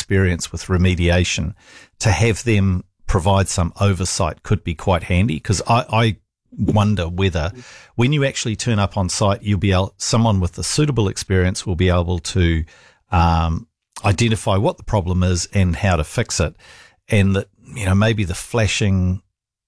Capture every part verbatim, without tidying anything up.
experience with remediation, to have them provide some oversight could be quite handy, because I, I wonder whether when you actually turn up on site, you'll be able, someone with a suitable experience will be able to um, identify what the problem is and how to fix it, and that, you know, maybe the flashing,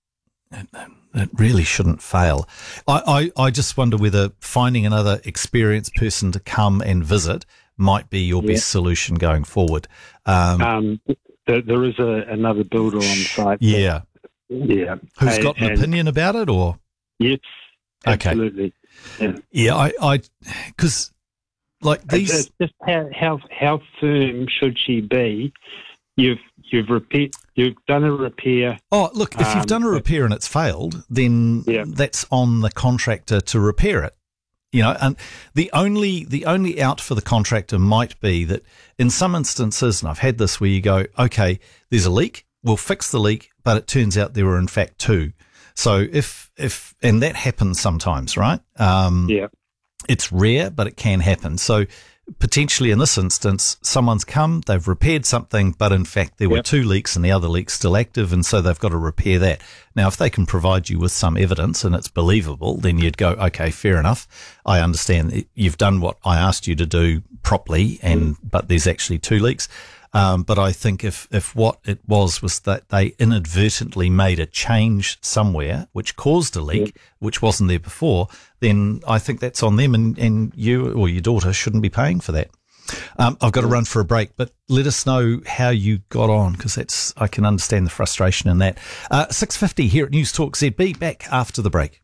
it really shouldn't fail. I, I, I just wonder whether finding another experienced person to come and visit might be your yeah. best solution going forward. Um, um, there, there is a, another builder on site. Yeah. Yeah. Who's got an and, opinion about it, or? Yes, absolutely. Okay. Yeah, yeah, I, I, because like these, it's just how, how how firm should she be? You've you've repeat you've done a repair. Oh, look, if um, you've done a repair and it's failed, then yeah. that's on the contractor to repair it. You know, and the only the only out for the contractor might be that in some instances, and I've had this where you go, okay, there's a leak, we'll fix the leak, but it turns out there were in fact two. So if if and that happens sometimes, right? Um, yeah, it's rare, but it can happen. So potentially in this instance, someone's come, they've repaired something, but in fact there were yep. two leaks and the other leak's still active, and so they've got to repair that. Now, if they can provide you with some evidence and it's believable, then you'd go, okay, fair enough. I understand you've done what I asked you to do properly, and mm. but there's actually two leaks. Um, but I think if, if what it was was that they inadvertently made a change somewhere which caused a leak, yeah. which wasn't there before, then I think that's on them, and, and you or your daughter shouldn't be paying for that. Um, I've got to run for a break, but let us know how you got on, because that's, I can understand the frustration in that. Uh, six fifty here at News Talk Z B, back after the break.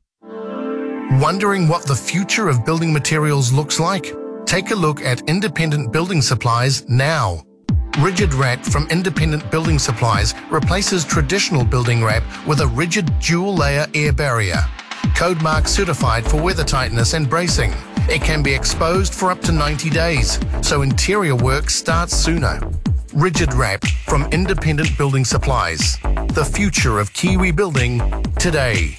Wondering what the future of building materials looks like? Take a look at Independent Building Supplies now. Rigid Wrap from Independent Building Supplies replaces traditional building wrap with a rigid dual-layer air barrier. Code Mark certified for weather tightness and bracing. It can be exposed for up to ninety days, so interior work starts sooner. Rigid Wrap from Independent Building Supplies. The future of Kiwi building today.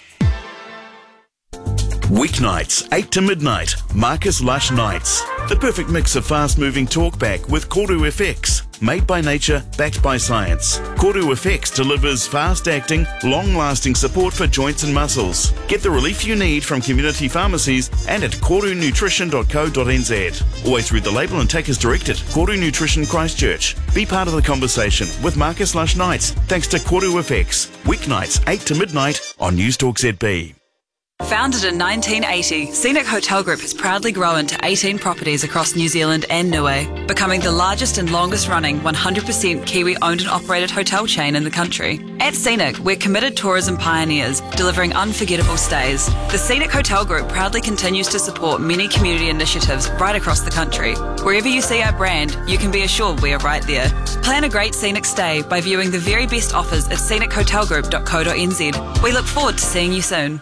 Weeknights, eight to midnight, Marcus Lush Nights. The perfect mix of fast-moving talkback with Koru F X. Made by nature, backed by science. Koru F X delivers fast-acting, long-lasting support for joints and muscles. Get the relief you need from community pharmacies and at koru nutrition dot co dot n z. Always read the label and take as directed. Koru Nutrition Christchurch. Be part of the conversation with Marcus Lush Nights, thanks to Koru F X. Weeknights, eight to midnight on News Talk Z B. Founded in nineteen eighty, Scenic Hotel Group has proudly grown to eighteen properties across New Zealand and Niue, becoming the largest and longest running one hundred percent Kiwi owned and operated hotel chain in the country. At Scenic, we're committed tourism pioneers, delivering unforgettable stays. The Scenic Hotel Group proudly continues to support many community initiatives right across the country. Wherever you see our brand, you can be assured we are right there. Plan a great scenic stay by viewing the very best offers at scenic hotel group dot co dot n z. We look forward to seeing you soon.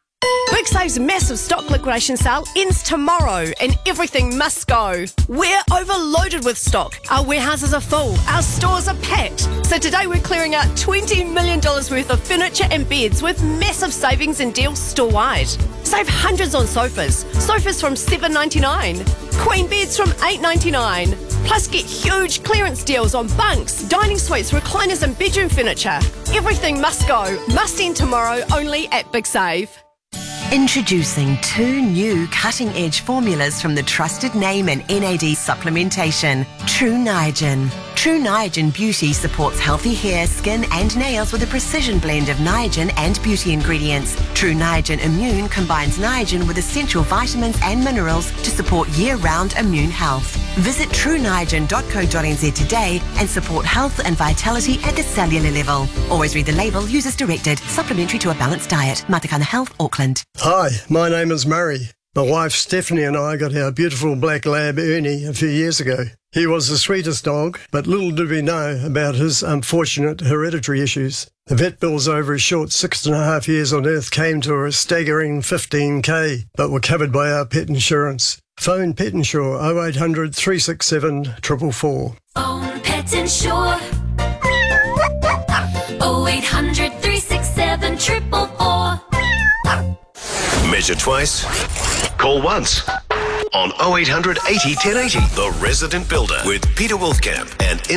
Big Save's massive stock liquidation sale ends tomorrow and everything must go. We're overloaded with stock. Our warehouses are full. Our stores are packed. So today we're clearing out twenty million dollars worth of furniture and beds with massive savings and deals store-wide. Save hundreds on sofas. Sofas from seven ninety-nine. Queen beds from eight ninety-nine. Plus get huge clearance deals on bunks, dining suites, recliners and bedroom furniture. Everything must go. Must end tomorrow only at Big Save. Introducing two new cutting-edge formulas from the trusted name in N A D supplementation, True Niagen. True Niagen Beauty supports healthy hair, skin and nails with a precision blend of Niagen and beauty ingredients. True Niagen Immune combines Niagen with essential vitamins and minerals to support year-round immune health. Visit true niagen dot co dot n z today and support health and vitality at the cellular level. Always read the label, use as directed. Supplementary to a balanced diet. Matakana Health, Auckland. Hi, my name is Murray. My wife Stephanie and I got our beautiful black lab Ernie a few years ago. He was the sweetest dog, but little did we know about his unfortunate hereditary issues. The vet bills over his short six and a half years on Earth came to a staggering fifteen K, but were covered by our pet insurance. Phone Pet Insure oh eight hundred, three six seven, four four four. Phone Pet Insure oh eight hundred, three six seven, four four four. Measure twice, call once on oh eight hundred, eighty, ten eighty. The Resident Builder with Peter Wolfkamp and